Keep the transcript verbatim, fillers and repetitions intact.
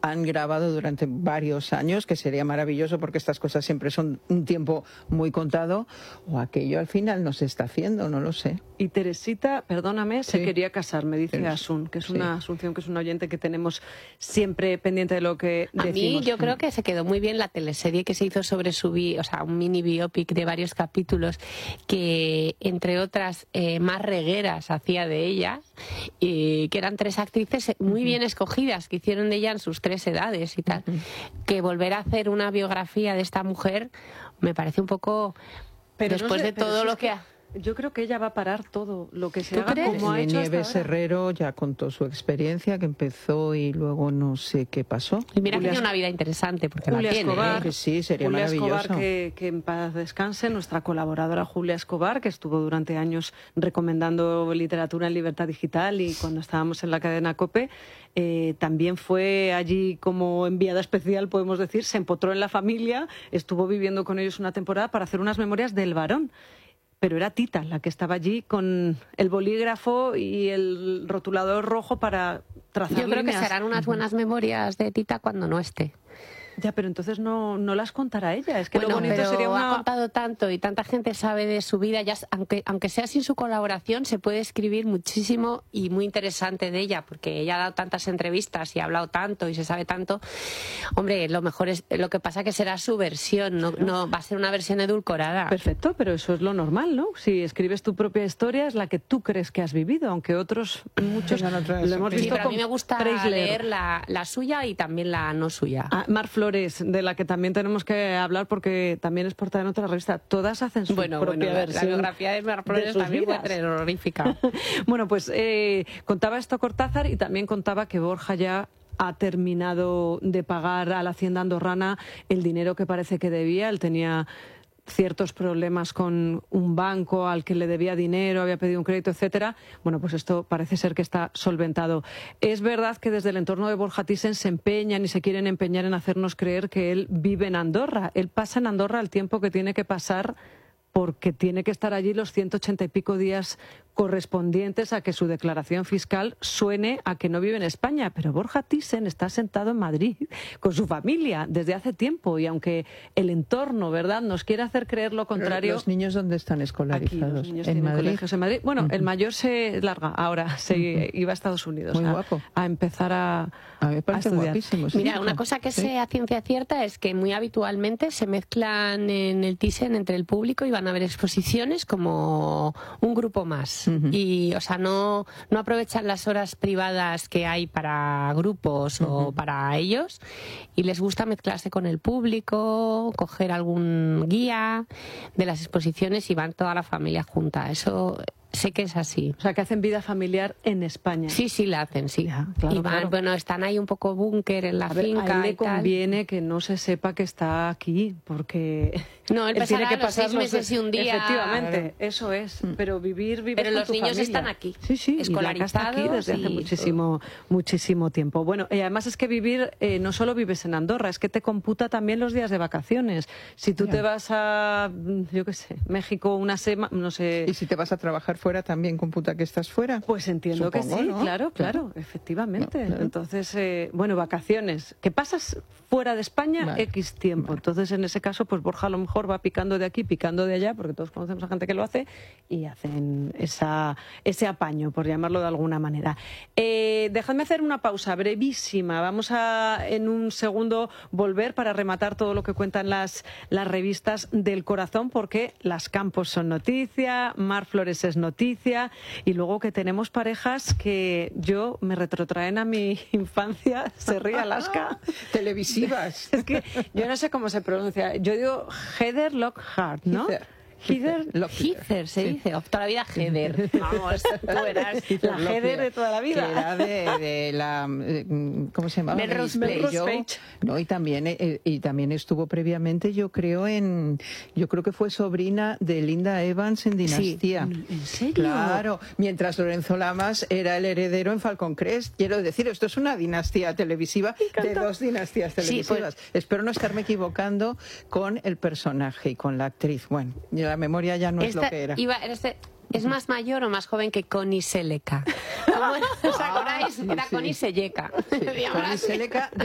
han grabado durante varios años, que sería maravilloso porque estas cosas siempre son un tiempo muy contado, o aquello al final no se está haciendo, no lo sé. Y Teresita, perdóname, sí. se quería casar, me dice Pero, Asun, que es sí. una Asunción, que es un oyente que tenemos siempre pendiente de lo que decimos. A mí yo creo que se quedó muy bien la teleserie que se hizo sobre su vida, o sea, un mini biopic de varios capítulos que, entre otras, eh, Mar Regueras hacía de ella, y que eran tres actrices muy bien escogidas, que hicieron de ella en sus tres edades y tal. Que volver a hacer una biografía de esta mujer me parece un poco... Pero después no sé, de todo lo que... que... ha... Yo creo que ella va a parar todo lo que se ¿Tú haga crees? como ha hecho Nieves hasta ahora. Herrero ya contó su experiencia, que empezó y luego no sé qué pasó. Y mira Julia que tiene una vida interesante, porque Julia la tiene. Escobar, ¿eh? Que sí, sería Julia maravilloso. Escobar, que, que en paz descanse, nuestra colaboradora Julia Escobar, que estuvo durante años recomendando literatura en Libertad Digital, y cuando estábamos en la cadena COPE, eh, también fue allí como enviada especial, podemos decir, se empotró en la familia, estuvo viviendo con ellos una temporada para hacer unas memorias del varón. Pero era Tita la que estaba allí con el bolígrafo y el rotulador rojo para trazar Yo creo líneas. que serán unas buenas memorias de Tita cuando no esté. Ya, pero entonces no, no las contará ella. Es que Bueno, lo bonito pero sería una... ha contado tanto y tanta gente sabe de su vida, ya, aunque, aunque sea sin su colaboración, se puede escribir muchísimo y muy interesante de ella, porque ella ha dado tantas entrevistas y ha hablado tanto y se sabe tanto. Hombre, lo mejor es, lo que pasa que será su versión, no, no va a ser una versión edulcorada. Perfecto, pero eso es lo normal, ¿no? Si escribes tu propia historia es la que tú crees que has vivido, aunque otros, muchos, lo hemos Sí, visto pero a con mí me gusta Preisler. leer la, la suya y también la no suya. Ah, Mar Flores, de la que también tenemos que hablar porque también es portada en otra revista. Todas hacen su Bueno, propia bueno, la, versión. la biografía de Mar Flores sus también fue vidas. terrorífica. Bueno, pues eh, contaba esto Cortázar, y también contaba que Borja ya ha terminado de pagar a la Hacienda andorrana el dinero que parece que debía. Él tenía ciertos problemas con un banco al que le debía dinero, había pedido un crédito, etcétera. Bueno, pues esto parece ser que está solventado. Es verdad que desde el entorno de Borja Thyssen se empeñan y se quieren empeñar en hacernos creer que él vive en Andorra. Él pasa en Andorra el tiempo que tiene que pasar, porque tiene que estar allí los ciento ochenta y pico días correspondientes a que su declaración fiscal suene a que no vive en España. Pero Borja Thyssen está sentado en Madrid con su familia desde hace tiempo, y aunque el entorno, ¿verdad?, nos quiere hacer creer lo contrario... ¿Los niños dónde están escolarizados? Aquí, los niños ¿En tienen Madrid? colegios en Madrid. Bueno, Uh-huh. el mayor se larga ahora, se uh-huh. iba a Estados Unidos Muy a, guapo. a empezar a, a, mí me parece a estudiar. Guapísimo, sí. Mira, una cosa que sí. sé a ciencia cierta es que muy habitualmente se mezclan en el Thyssen entre el público y van a haber exposiciones como un grupo más. Uh-huh. Y, o sea, no, no aprovechan las horas privadas que hay para grupos uh-huh. o para ellos, y les gusta mezclarse con el público, coger algún guía de las exposiciones y van toda la familia junta. Eso sé que es así. O sea, que hacen vida familiar en España. Sí, sí, la hacen, sí. Ya, claro, y van, claro. bueno, están ahí un poco búnker en la a ver, finca. a él le y tal. conviene que no se sepa que está aquí, porque no, él, él tiene que los pasar seis meses y un día. Efectivamente, claro. eso es. Pero vivir, vivir Pero con los tu niños familia. están aquí, sí, sí, escolarizados y la casa aquí desde hace y muchísimo, muchísimo tiempo. Bueno, y además es que vivir, eh, no solo vives en Andorra, es que te computa también los días de vacaciones. Si tú yeah. te vas a, yo qué sé, México una semana, no sé. Y si te vas a trabajar fuera, también computa que estás fuera. Pues entiendo Supongo, que sí, ¿no? claro, claro, efectivamente. No, claro. Entonces, eh, bueno, vacaciones. ¿Qué pasas fuera de España? Vale. X tiempo. Vale. Entonces, en ese caso, pues Borja a lo mejor va picando de aquí, picando de allá, porque todos conocemos a gente que lo hace, y hacen esa, ese apaño, por llamarlo de alguna manera. Eh, dejadme hacer una pausa brevísima. Vamos a, en un segundo, volver para rematar todo lo que cuentan las, las revistas del corazón, porque Las Campos son noticia, Mar Flores es noticia, y luego que tenemos parejas que yo me retrotraen a mi infancia. Se ríe Alaska. Televisivas. Es que yo no sé cómo se pronuncia. Yo digo Heather Lockhart, ¿no? Heather. Heather, Heather se sí. dice, o toda la vida Heather. Vamos, tú eras la Heather de toda la vida. Que era de, de la, ¿cómo se llamaba? Melrose Place. No, y también eh, y también estuvo previamente, yo creo en, yo creo que fue sobrina de Linda Evans en Dinastía. Sí. ¿En serio? Claro, mientras Lorenzo Lamas era el heredero en Falcon Crest. Quiero decir, esto es una dinastía televisiva de dos dinastías televisivas. Sí, pues... Espero no estarme equivocando con el personaje y con la actriz. Bueno, la memoria ya no Esta, es lo que era. Iba, este, ¿Es más mayor o más joven que Connie Sellecca? ¿Os acordáis? Era sí. Connie Sellecca. Sí. Connie Sellecca